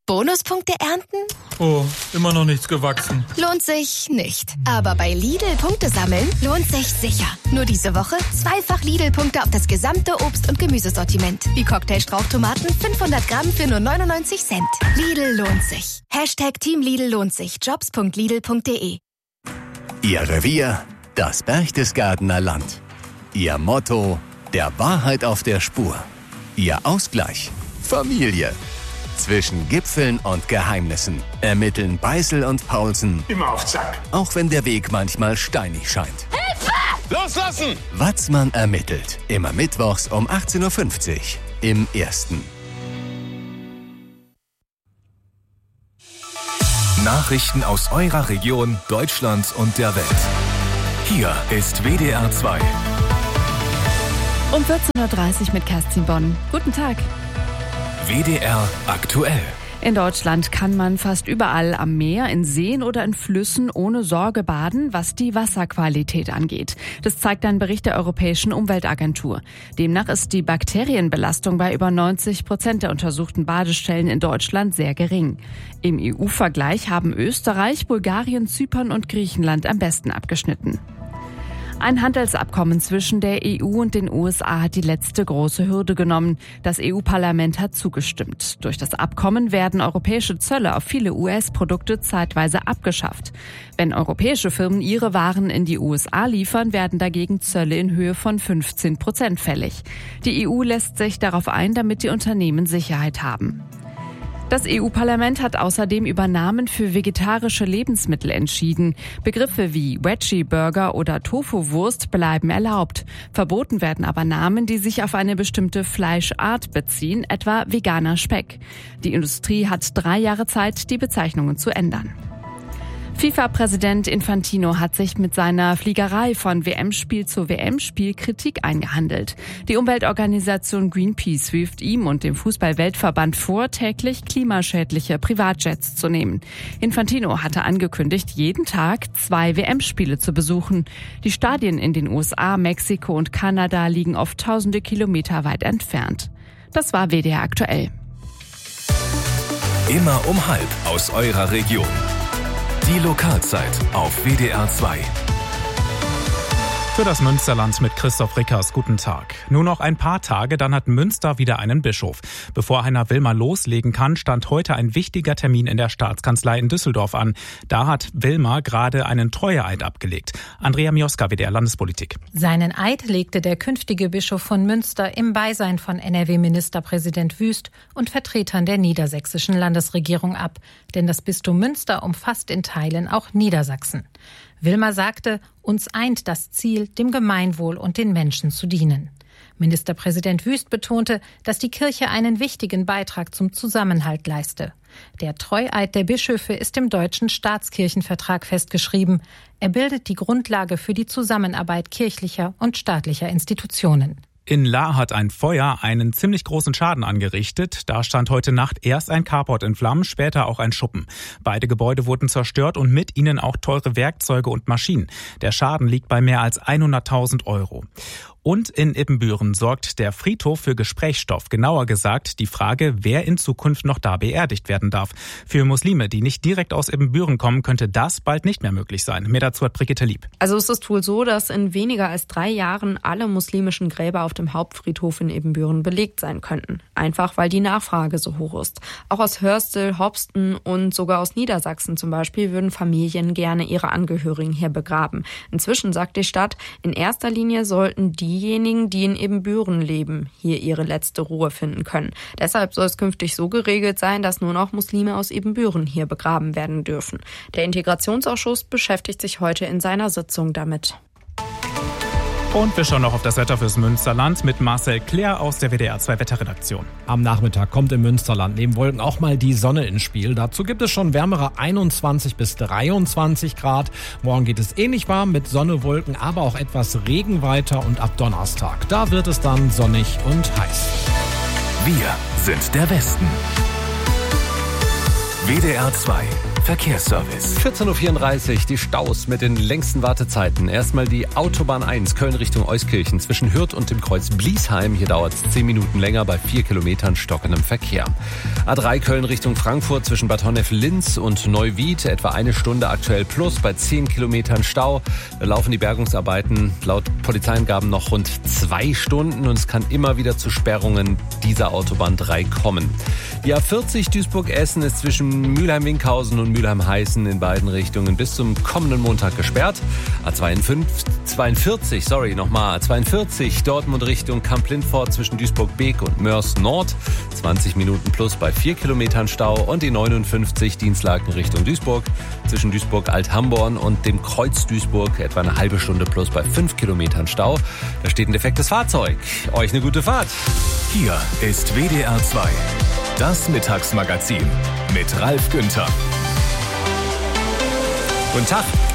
Bonuspunkte ernten? Oh, immer noch nichts gewachsen. Lohnt sich nicht. Aber bei Lidl Punkte sammeln lohnt sich sicher. Nur diese Woche 2-fach Lidl-Punkte auf das gesamte Obst- und Gemüsesortiment. Wie Cocktailstrauchtomaten 500 Gramm für nur 99 Cent. Lidl lohnt sich. Team Lidl lohnt sich. Jobs.lidl.de. Ihr Revier, das Berchtesgadener Land. Ihr Motto, der Wahrheit auf der Spur. Ihr Ausgleich, Familie. Zwischen Gipfeln und Geheimnissen ermitteln Beißel und Paulsen. Immer auf Zack. Auch wenn der Weg manchmal steinig scheint. Hilfe! Loslassen! Watzmann ermittelt. Immer mittwochs um 18.50 Uhr im Ersten. Nachrichten aus eurer Region, Deutschland und der Welt. Hier ist WDR 2. Um 14.30 Uhr mit Kerstin Bonn. Guten Tag. WDR aktuell. In Deutschland kann man fast überall am Meer, in Seen oder in Flüssen ohne Sorge baden, was die Wasserqualität angeht. Das zeigt ein Bericht der Europäischen Umweltagentur. Demnach ist die Bakterienbelastung bei über 90% der untersuchten Badestellen in Deutschland sehr gering. Im EU-Vergleich haben Österreich, Bulgarien, Zypern und Griechenland am besten abgeschnitten. Ein Handelsabkommen zwischen der EU und den USA hat die letzte große Hürde genommen. Das EU-Parlament hat zugestimmt. Durch das Abkommen werden europäische Zölle auf viele US-Produkte zeitweise abgeschafft. Wenn europäische Firmen ihre Waren in die USA liefern, werden dagegen Zölle in Höhe von 15% fällig. Die EU lässt sich darauf ein, damit die Unternehmen Sicherheit haben. Das EU-Parlament hat außerdem über Namen für vegetarische Lebensmittel entschieden. Begriffe wie Veggie-Burger oder Tofu-Wurst bleiben erlaubt. Verboten werden aber Namen, die sich auf eine bestimmte Fleischart beziehen, etwa veganer Speck. Die Industrie hat 3 Jahre Zeit, die Bezeichnungen zu ändern. FIFA-Präsident Infantino hat sich mit seiner Fliegerei von WM-Spiel zu WM-Spiel Kritik eingehandelt. Die Umweltorganisation Greenpeace wirft ihm und dem Fußball-Weltverband vor, täglich klimaschädliche Privatjets zu nehmen. Infantino hatte angekündigt, jeden Tag 2 WM-Spiele zu besuchen. Die Stadien in den USA, Mexiko und Kanada liegen oft tausende Kilometer weit entfernt. Das war WDR aktuell. Immer um 12:30 aus eurer Region. Die Lokalzeit auf WDR 2. Für das Münsterland mit Christoph Rickers. Guten Tag. Nur noch ein paar Tage, dann hat Münster wieder einen Bischof. Bevor Heiner Wilmer loslegen kann, stand heute ein wichtiger Termin in der Staatskanzlei in Düsseldorf an. Da hat Wilmer gerade einen Treueeid abgelegt. Andrea Mioska, WDR Landespolitik. Seinen Eid legte der künftige Bischof von Münster im Beisein von NRW-Ministerpräsident Wüst und Vertretern der niedersächsischen Landesregierung ab. Denn das Bistum Münster umfasst in Teilen auch Niedersachsen. Wilmer sagte, uns eint das Ziel, dem Gemeinwohl und den Menschen zu dienen. Ministerpräsident Wüst betonte, dass die Kirche einen wichtigen Beitrag zum Zusammenhalt leiste. Der Treueid der Bischöfe ist im deutschen Staatskirchenvertrag festgeschrieben. Er bildet die Grundlage für die Zusammenarbeit kirchlicher und staatlicher Institutionen. In Lahr hat ein Feuer einen ziemlich großen Schaden angerichtet. Da stand heute Nacht erst ein Carport in Flammen, später auch ein Schuppen. Beide Gebäude wurden zerstört und mit ihnen auch teure Werkzeuge und Maschinen. Der Schaden liegt bei mehr als 100.000 €. Und in Ibbenbüren sorgt der Friedhof für Gesprächsstoff. Genauer gesagt die Frage, wer in Zukunft noch da beerdigt werden darf. Für Muslime, die nicht direkt aus Ibbenbüren kommen, könnte das bald nicht mehr möglich sein. Mehr dazu hat Brigitte Lieb. Also es ist wohl so, dass in weniger als 3 Jahren alle muslimischen Gräber auf dem Hauptfriedhof in Ibbenbüren belegt sein könnten. Einfach, weil die Nachfrage so hoch ist. Auch aus Hörstel, Hopsten und sogar aus Niedersachsen zum Beispiel würden Familien gerne ihre Angehörigen hier begraben. Inzwischen sagt die Stadt, in erster Linie sollten diejenigen, die in Ibbenbüren leben, hier ihre letzte Ruhe finden können. Deshalb soll es künftig so geregelt sein, dass nur noch Muslime aus Ibbenbüren hier begraben werden dürfen. Der Integrationsausschuss beschäftigt sich heute in seiner Sitzung damit. Und wir schauen noch auf das Wetter fürs Münsterland mit Marcel Claire aus der WDR 2 Wetterredaktion. Am Nachmittag kommt im Münsterland neben Wolken auch mal die Sonne ins Spiel. Dazu gibt es schon wärmere 21 bis 23 Grad. Morgen geht es ähnlich warm mit Sonne, Wolken, aber auch etwas Regen weiter und ab Donnerstag. Da wird es dann sonnig und heiß. Wir sind der Westen. WDR 2 Verkehrsservice. 14.34 Uhr, die Staus mit den längsten Wartezeiten. Erstmal die Autobahn 1, Köln Richtung Euskirchen, zwischen Hürth und dem Kreuz Bliesheim. Hier dauert es 10 Minuten länger bei 4 Kilometern stockendem Verkehr. A3 Köln Richtung Frankfurt, zwischen Bad Honnef-Linz und Neuwied, etwa 1 Stunde aktuell plus bei 10 Kilometern Stau. Da laufen die Bergungsarbeiten laut Polizeiangaben noch rund 2 Stunden und es kann immer wieder zu Sperrungen dieser Autobahn 3 kommen. Die A40 Duisburg-Essen ist zwischen Mülheim-Winkhausen und Mülheim-Heißen in beiden Richtungen bis zum kommenden Montag gesperrt. A42 Dortmund Richtung Kamp-Lindfort zwischen Duisburg-Beek und Mörs Nord. 20 Minuten plus bei 4 Kilometern Stau. Und die 59 Dienstlaken Richtung Duisburg zwischen Duisburg-Alt-Hamborn und dem Kreuz Duisburg etwa eine halbe Stunde plus bei 5 Kilometern Stau. Da steht ein defektes Fahrzeug. Euch eine gute Fahrt. Hier ist WDR 2. Das Mittagsmagazin mit Ralf Günther. Guten Tag.